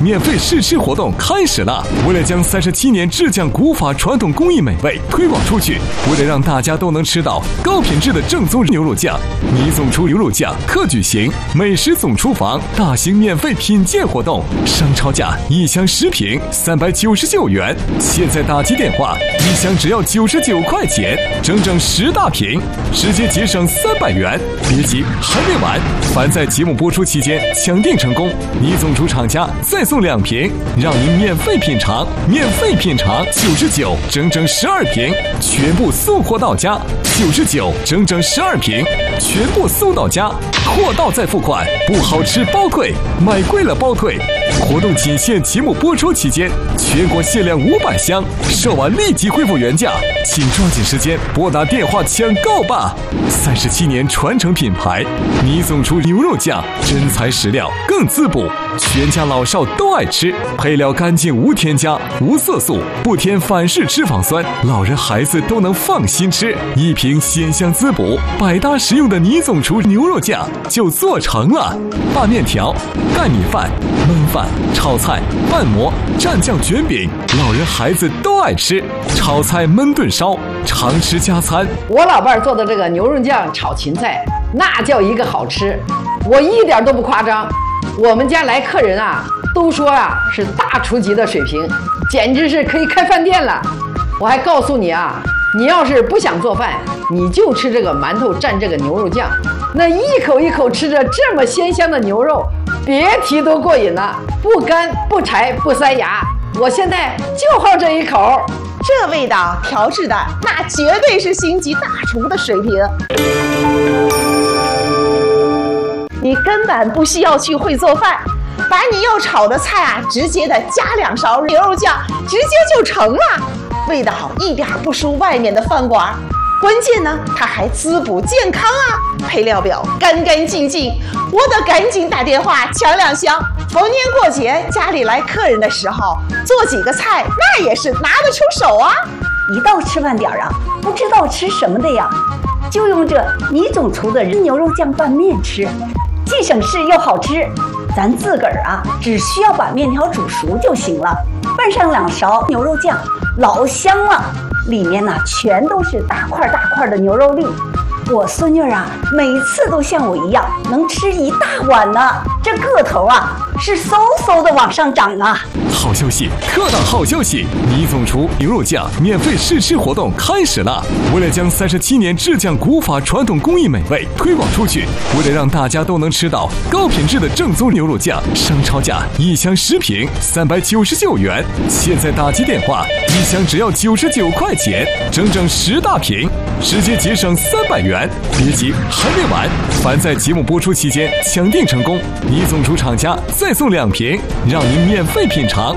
免费试吃活动开始了！为了将37年制酱古法传统工艺美味推广出去，为了让大家都能吃到高品质的正宗牛肉酱，倪总厨牛肉酱特举行美食总厨房大型免费品鉴活动，商超价1箱10瓶399元，现在打击电话，1箱只要99块钱，整整10大瓶，直接节省300元。别急，还没完！凡在节目播出期间抢订成功，倪总厨厂家再送2瓶，让您免费品尝，99，整整12瓶，全部送货到家，99，整整12瓶，全部送到家，货到再付款，不好吃包退，买贵了包退。活动仅限节目播出期间，全国限量500箱，售完立即恢复原价，请抓紧时间拨打电话抢购吧！37年传承品牌，倪总厨牛肉酱，真材实料，更滋补，全家老少都爱吃，配料干净无添加，无色素，不添反式脂肪酸，老人孩子都能放心吃。一瓶鲜香滋补、百搭实用的倪总厨牛肉酱就做成了。拌面条、盖米饭、焖饭、炒菜、拌馍、蘸酱卷饼，老人孩子都爱吃。炒菜焖炖烧，常吃加餐。 我老伴做的这个牛肉酱炒芹菜，那叫一个好吃，我一点都不夸张。我们家来客人啊，都说啊是大厨级的水平，简直是可以开饭店了。我还告诉你啊，你要是不想做饭，你就吃这个馒头蘸这个牛肉酱，那一口一口吃着这么鲜香的牛肉，别提多过瘾了，不干不柴不塞牙。我现在就好这一口， 这味道调制的那绝对是星级大厨的水平。你根本不需要去会做饭，把你要炒的菜啊，直接的加2勺牛肉酱，直接就成了，味道一点不输外面的饭馆。关键呢，它还滋补健康啊，配料表干干净净，我得赶紧打电话抢2箱。逢年过节家里来客人的时候，做几个菜那也是拿得出手啊。 一到吃饭点啊，不知道吃什么的呀，就用这倪总厨的牛肉酱拌面吃，既省事又好吃。咱自个儿啊，只需要把面条煮熟就行了，拌上2勺牛肉酱，老香了。里面呢全都是大块大块的牛肉粒。我孙女啊，每次都像我一样能吃一大碗呢，这个头啊是嗖嗖的往上涨啊！ 好消息，特大好消息！倪总厨牛肉酱免费试吃活动开始了！为了将37年制酱古法传统工艺美味推广出去，为了让大家都能吃到高品质的正宗牛肉酱，商超价1箱10瓶399元，现在打击电话，1箱只要99块钱，整整10大瓶，直接节省300元。别急，还没完！凡在节目播出期间抢订成功，倪总厨厂家再送2瓶，让您免费品尝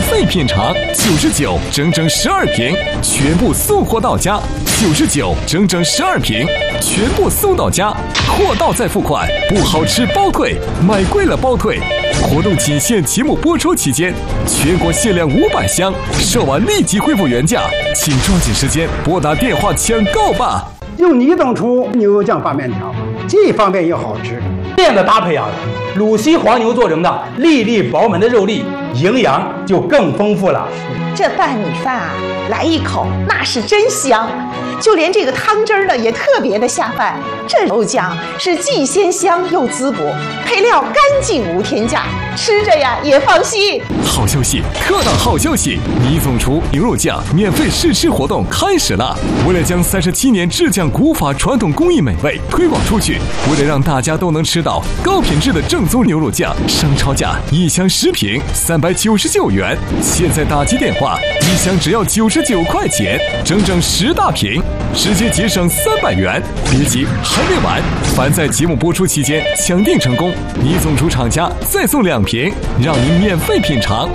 ，99，整整12瓶，全部送货到家，99，整整12瓶，全部送到家，货到再付款，不好吃包退，买贵了包退。活动仅限节目播出期间，全国限量500箱，售完立即恢复原价，请抓紧时间拨打电话抢购吧！ 用倪总厨牛肉酱拌面条，既方便又好吃。 面的搭配啊，鲁西黄牛做成的，粒粒饱满的肉粒，营养就更丰富了。 这拌米饭啊，来一口那是真香，就连这个汤汁儿呢也特别的下饭。这肉酱是既鲜香又滋补，配料干净无添加，吃着呀也放心。 好消息，特大好消息！倪总厨牛肉酱免费试吃活动开始了！为了将37年制酱古法传统工艺美味推广出去，为了让大家都能吃到高品质的正宗牛肉酱，商超价1箱10瓶399元，现在打击电话，1箱只要99块钱，整整10大瓶，直接节省300元。别急，还没完！凡在节目播出期间抢订成功，倪总厨厂家再送2瓶，让您免费品尝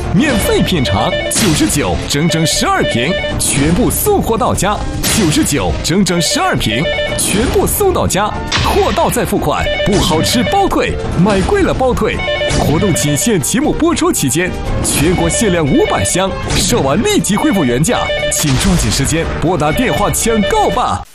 ，99，整整12瓶，全部送货到家，99，整整12瓶，全部送到家，货到再付款，不好吃包退，买贵了包退。活动仅限节目播出期间，全国限量500箱，售完立即恢复原价，请抓紧时间拨打电话抢购吧！